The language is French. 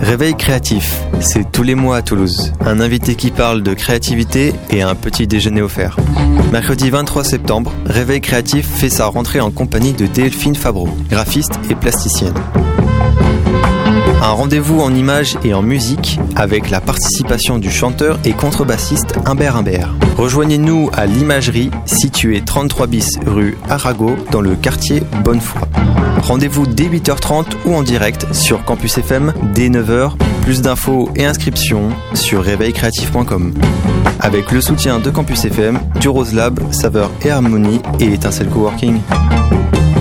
Réveil créatif, c'est tous les mois à Toulouse. Un invité qui parle de créativité et un petit déjeuner offert. Mercredi 23 septembre, Réveil créatif fait sa rentrée en compagnie de Delphine Fabreau, graphiste et plasticienne. Un rendez-vous en images et en musique avec la participation du chanteur et contrebassiste Humbert Humbert. Rejoignez-nous à l'Imagerie, située 33 bis rue Arago dans le quartier Bonnefoy. Rendez-vous dès 8h30 ou en direct sur Campus FM dès 9h. Plus d'infos et inscriptions sur réveilcreatif.com. Avec le soutien de Campus FM, du Rose Lab, Saveur et Harmonie et Étincelle Coworking.